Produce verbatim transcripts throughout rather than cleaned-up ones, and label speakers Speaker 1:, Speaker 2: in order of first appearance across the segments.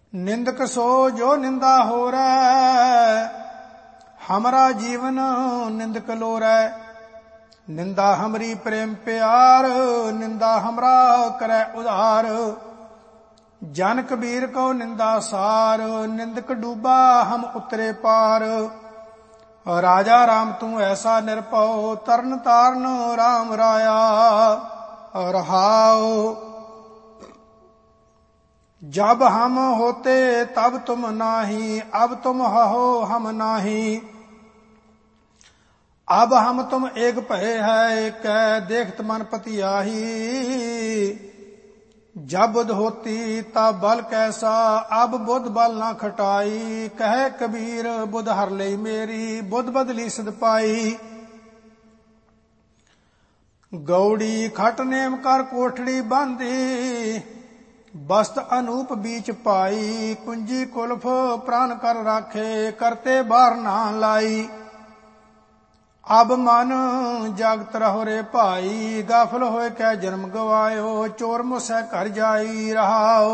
Speaker 1: निंदक सो जो निंदा होरै, हमरा जीवन निंदक लोरै। निंदा हमरी प्रेम प्यार, निंदा हमरा करै उधार। जन कबीर को निंदा सार, निंदक डूबा हम उतरे पार। राजा राम तू ऐसा निरपौ, तरन ताਰਨ राम राया। रहाओ जब हम होते तब तुम नाही, अब तुम हो हम नाही। अब हम तुम एक भय है, कै देखत मन पति आही। जब बुध होती तब बल कैसा, अब बुध बल ना खटाई। कहे कबीर बुध हर लई मेरी, बुध बदली सिध पाई। गौड़ी खट नेम कर कोठड़ी बांधी, बस्त अनूप बीच पाई। कुंजी कुल्फ प्राण कर राखे, करते बार ना लाई। अब मन जागत रहो रे भाई, गाफल होए कै जन्म गवायो। चोर मुसै घर जाई रहाओ।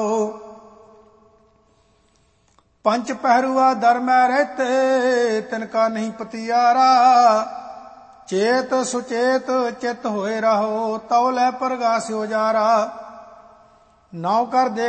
Speaker 1: पंच पहरुआ दर में रहते, तिनका नहीं पतियारा। चेत सुचेत चित होए रहो, तौले प्रगास्यो जारा। नौ कर देख